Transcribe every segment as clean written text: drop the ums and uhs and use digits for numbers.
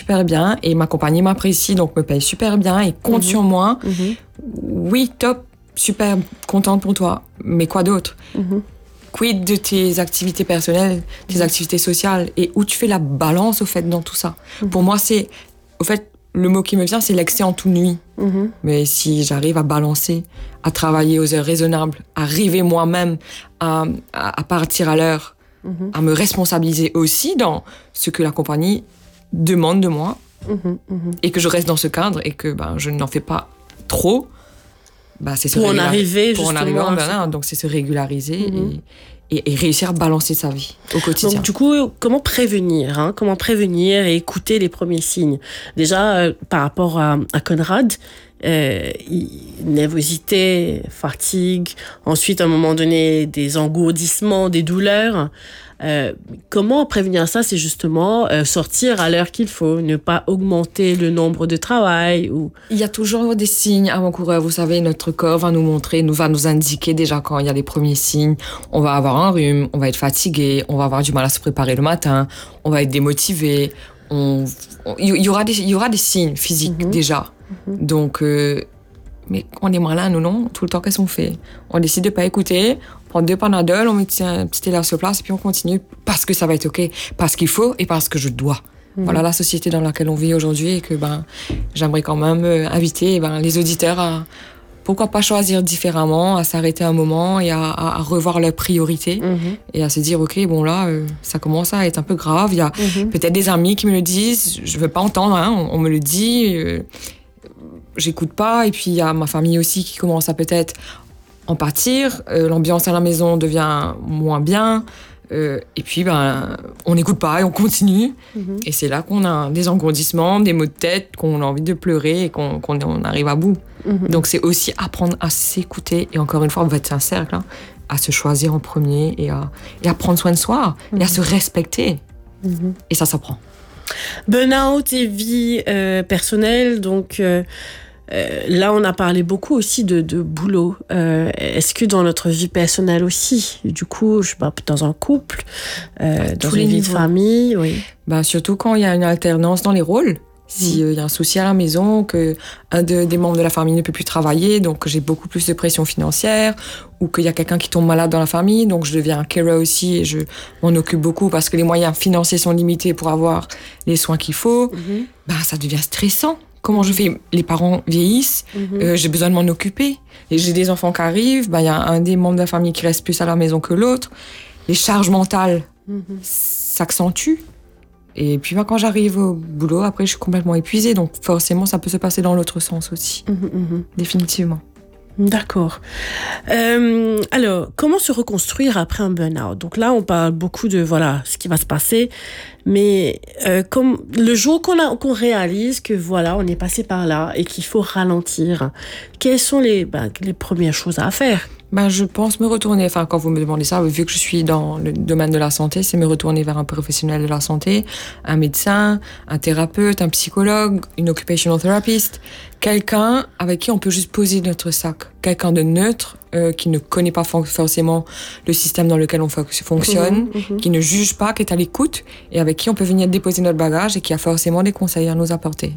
super bien et ma compagnie m'apprécie, donc me paye super bien et compte sur moi. Oui, top, super, contente pour toi. Mais quoi d'autre? Quid de tes activités personnelles, tes activités sociales et où tu fais la balance au fait dans tout ça. Pour moi, c'est... Au fait, le mot qui me vient, c'est l'excès en toute nuit. Mais si j'arrive à balancer, à travailler aux heures raisonnables, à arriver moi-même à partir à l'heure, à me responsabiliser aussi dans ce que la compagnie demande de moi, et que je reste dans ce cadre et que je n'en fais pas trop, c'est se pour en arriver en burn-out. Donc c'est se régulariser et réussir à balancer sa vie au quotidien. Donc du coup, comment prévenir comment prévenir et écouter les premiers signes? Déjà, par rapport à Conrad, nervosité, fatigue, ensuite à un moment donné des engourdissements, des douleurs. Comment prévenir ça? C'est justement sortir à l'heure qu'il faut, ne pas augmenter le nombre de travail. Il y a toujours des signes avant-coureurs. Vous savez, notre corps va nous montrer, va nous indiquer déjà quand il y a les premiers signes. On va avoir un rhume, on va être fatigué, on va avoir du mal à se préparer le matin, on va être démotivé. Il y aura des signes physiques déjà. Donc, mais on est malin, nous, non? Tout le temps, qu'est-ce qu'on fait? On décide de pas écouter, on prend 2 Panadol, on met un petit élard sur place et puis on continue parce que ça va être OK, parce qu'il faut et parce que je dois. Voilà la société dans laquelle on vit aujourd'hui et que j'aimerais quand même inviter les auditeurs à pourquoi pas choisir différemment, à s'arrêter un moment et à revoir leurs priorités et à se dire OK, bon là, ça commence à être un peu grave. Il y a peut-être des amis qui me le disent, je veux pas entendre, on me le dit, j'écoute pas. Et puis il y a ma famille aussi qui commence à peut-être en pâtir, l'ambiance à la maison devient moins bien. Et puis on n'écoute pas et on continue et c'est là qu'on a des engourdissements, des maux de tête, qu'on a envie de pleurer et qu'on arrive à bout. Donc c'est aussi apprendre à s'écouter et encore une fois, c'est un cercle, à se choisir en premier et à prendre soin de soi et à se respecter. Et ça s'apprend. Burnout et vie personnelle, donc là on a parlé beaucoup aussi de boulot. Est-ce que dans notre vie personnelle aussi, du coup, je sais pas, dans un couple, dans une vie de famille, oui. Surtout quand il y a une alternance dans les rôles. S'il y a un souci à la maison, qu'un des membres de la famille ne peut plus travailler, donc j'ai beaucoup plus de pression financière, ou qu'il y a quelqu'un qui tombe malade dans la famille, donc je deviens un carer aussi et je m'en occupe beaucoup parce que les moyens financiers sont limités pour avoir les soins qu'il faut, ça devient stressant. Comment je fais? Les parents vieillissent, j'ai besoin de m'en occuper. Et j'ai des enfants qui arrivent, il y a un des membres de la famille qui reste plus à la maison que l'autre. Les charges mentales s'accentuent. Et puis quand j'arrive au boulot, après je suis complètement épuisée. Donc forcément, ça peut se passer dans l'autre sens aussi. Définitivement. D'accord. Alors, comment se reconstruire après un burn-out? Donc là, on parle beaucoup de ce qui va se passer, mais comme le jour qu'on réalise que on est passé par là et qu'il faut ralentir, quelles sont les premières choses à faire? Je pense me retourner, quand vous me demandez ça, vu que je suis dans le domaine de la santé, c'est me retourner vers un professionnel de la santé, un médecin, un thérapeute, un psychologue, une occupational therapist, quelqu'un avec qui on peut juste poser notre sac, quelqu'un de neutre, qui ne connaît pas forcément le système dans lequel on fonctionne, qui ne juge pas, qui est à l'écoute, et avec qui on peut venir déposer notre bagage et qui a forcément des conseils à nous apporter.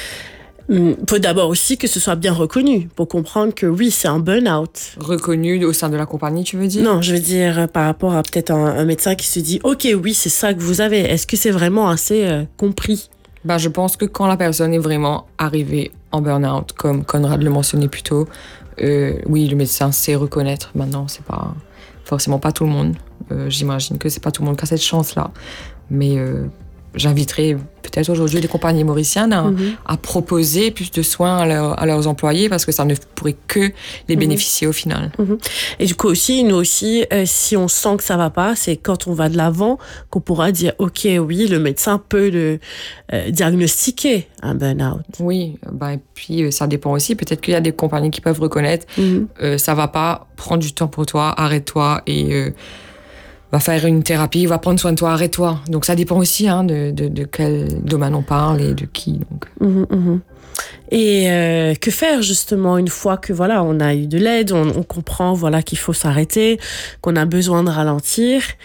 Il faut d'abord aussi que ce soit bien reconnu pour comprendre que oui, c'est un burn-out. Reconnu au sein de la compagnie, tu veux dire? Non, je veux dire par rapport à peut-être un médecin qui se dit « Ok, oui, c'est ça que vous avez. » Est-ce que c'est vraiment assez compris? Je pense que quand la personne est vraiment arrivée en burn-out, comme Conrad le mentionnait plus tôt, oui, le médecin sait reconnaître. Maintenant, c'est pas forcément pas tout le monde. J'imagine que c'est pas tout le monde qui a cette chance-là. Mais j'inviterai peut-être aujourd'hui les compagnies mauriciennes à proposer plus de soins à leurs employés parce que ça ne pourrait que les bénéficier au final. Et du coup aussi, nous aussi, si on sent que ça va pas, c'est quand on va de l'avant qu'on pourra dire « Ok, oui, le médecin peut diagnostiquer un burn-out. » Oui, et puis ça dépend aussi. Peut-être qu'il y a des compagnies qui peuvent reconnaître ça va pas, prends du temps pour toi, arrête-toi et va faire une thérapie, va prendre soin de toi, arrête-toi. Donc ça dépend aussi de quel domaine on parle et de qui. Donc. Et que faire justement une fois que on a eu de l'aide, on comprend qu'il faut s'arrêter, qu'on a besoin de ralentir.